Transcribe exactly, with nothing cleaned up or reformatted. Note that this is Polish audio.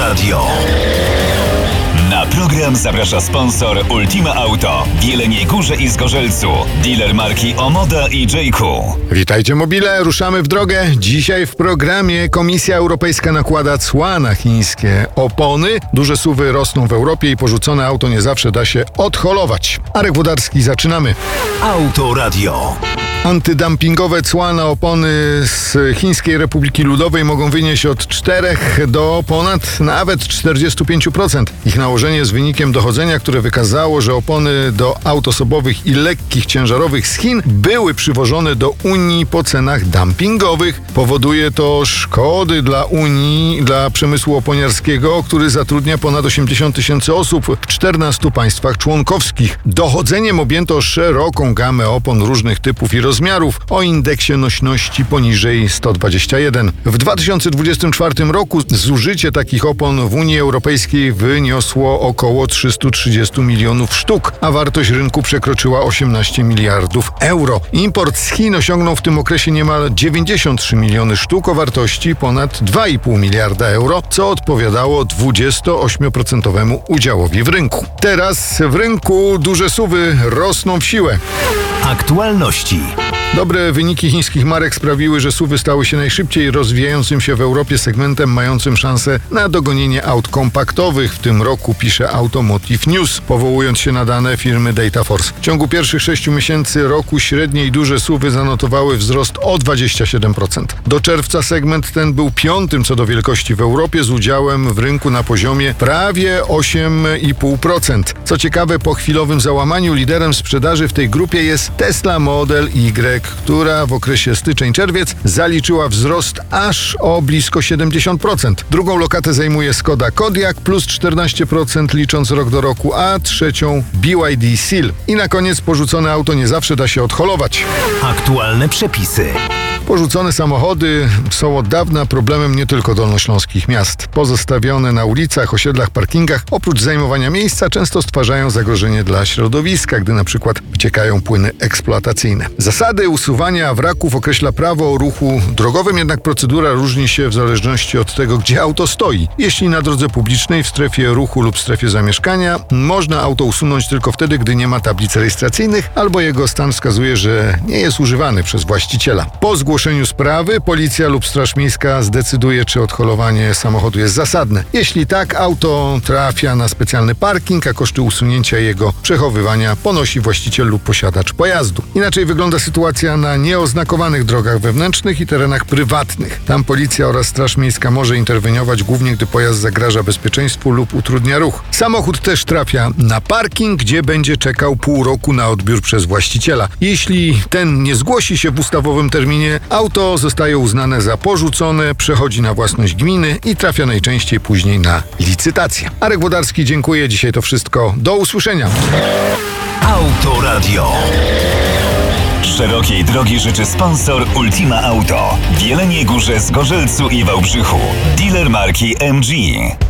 Autoradio. Na program zaprasza sponsor Ultima Auto w Jeleniej Górze i Zgorzelcu. Dealer marki Omoda i Jayku. Witajcie mobile, ruszamy w drogę. Dzisiaj w programie Komisja Europejska nakłada cła na chińskie opony. Duże suwy rosną w Europie i porzucone auto nie zawsze da się odholować. Arek Włodarski, zaczynamy. Autoradio. Antydumpingowe cła na opony z Chińskiej Republiki Ludowej mogą wynieść od czterech do ponad nawet czterdziestu pięciu procent. Ich nałożenie jest wynikiem dochodzenia, które wykazało, że opony do aut osobowych i lekkich ciężarowych z Chin były przywożone do Unii po cenach dumpingowych. Powoduje to szkody dla Unii, dla przemysłu oponiarskiego, który zatrudnia ponad osiemdziesiąt tysięcy osób w czternastu państwach członkowskich. Dochodzeniem objęto szeroką gamę opon różnych typów i rozmiarów o indeksie nośności poniżej sto dwadzieścia jeden. W dwa tysiące dwudziestym czwartym roku zużycie takich opon w Unii Europejskiej wyniosło około trzysta trzydzieści milionów sztuk, a wartość rynku przekroczyła osiemnaście miliardów euro. Import z Chin osiągnął w tym okresie niemal dziewięćdziesiąt trzy miliony sztuk o wartości ponad dwa i pół miliarda euro, co odpowiadało dwudziestoośmioprocentowemu udziałowi w rynku. Teraz w rynku duże suwy rosną w siłę. Aktualności. Dobre wyniki chińskich marek sprawiły, że suwy stały się najszybciej rozwijającym się w Europie segmentem mającym szansę na dogonienie aut kompaktowych. W tym roku pisze Automotive News, powołując się na dane firmy Dataforce. W ciągu pierwszych sześciu miesięcy roku średnie i duże suwy zanotowały wzrost o dwadzieścia siedem procent. Do czerwca segment ten był piątym co do wielkości w Europie z udziałem w rynku na poziomie prawie osiem i pół procent. Co ciekawe, po chwilowym załamaniu liderem sprzedaży w tej grupie jest Tesla Model Y, która w okresie styczeń-czerwiec zaliczyła wzrost aż o blisko siedemdziesiąt procent. Drugą lokatę zajmuje Skoda Kodiaq plus czternaście procent licząc rok do roku, a trzecią B Y D Seal. I na koniec porzucone auto nie zawsze da się odholować. Aktualne przepisy. Porzucone samochody są od dawna problemem nie tylko dolnośląskich miast. Pozostawione na ulicach, osiedlach, parkingach, oprócz zajmowania miejsca, często stwarzają zagrożenie dla środowiska, gdy na przykład wyciekają płyny eksploatacyjne. Zasady usuwania wraków określa prawo o ruchu drogowym, jednak procedura różni się w zależności od tego, gdzie auto stoi. Jeśli na drodze publicznej, w strefie ruchu lub strefie zamieszkania, można auto usunąć tylko wtedy, gdy nie ma tablic rejestracyjnych albo jego stan wskazuje, że nie jest używany przez właściciela. Po zgłoszeniu sprawy policja lub Straż Miejska zdecyduje, czy odholowanie samochodu jest zasadne. Jeśli tak, auto trafia na specjalny parking, a koszty usunięcia jego przechowywania ponosi właściciel lub posiadacz pojazdu. Inaczej wygląda sytuacja na nieoznakowanych drogach wewnętrznych i terenach prywatnych. Tam policja oraz Straż Miejska może interweniować, głównie gdy pojazd zagraża bezpieczeństwu lub utrudnia ruch. Samochód też trafia na parking, gdzie będzie czekał pół roku na odbiór przez właściciela. Jeśli ten nie zgłosi się w ustawowym terminie, auto zostaje uznane za porzucone, przechodzi na własność gminy i trafia najczęściej później na licytację. Arek Włodarski, dziękuję. Dzisiaj to wszystko. Do usłyszenia. Autoradio. Szerokiej drogi życzy sponsor Ultima Auto w Jeleniej Górze, Zgorzelcu i Wałbrzychu. Dealer marki M G.